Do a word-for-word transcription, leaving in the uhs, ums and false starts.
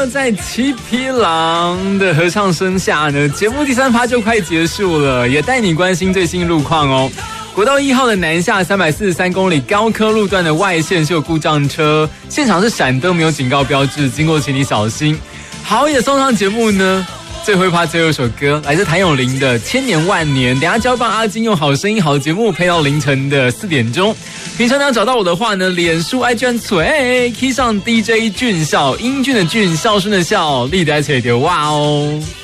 在七匹狼的合唱声下呢，节目第三趴就快结束了，也带你关心最新路况哦。国道一号的南下三百四十三公里高科路段的外线是有故障车，现场是闪灯，没有警告标志，经过请你小心。好，也送上节目呢。最后一趴最后一首歌来自谭咏麟的《千年万年》，等一下就要帮阿金用好声音好节目配到凌晨的四点钟。平常要找到我的话呢，脸书 I G 按嘴 key 上 D J 俊孝，英俊的俊，孝顺的孝，立得起来的哇哦。